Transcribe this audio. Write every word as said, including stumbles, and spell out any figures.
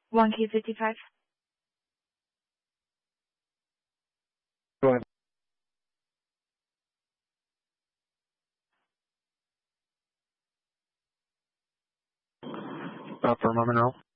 one K fifty-five. Go ahead. Stop for a moment, Earl.